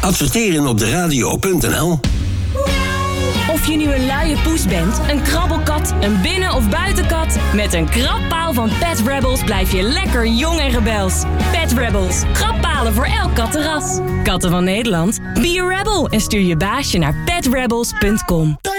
Adverteren op de radio.nl. Of je nu een luie poes bent, een krabbelkat, een binnen- of buitenkat, met een krabpaal van Pet Rebels blijf je lekker jong en rebels. Pet Rebels, krabbpalen voor elk kattenras. Katten van Nederland, be a rebel en stuur je baasje naar petrebels.com.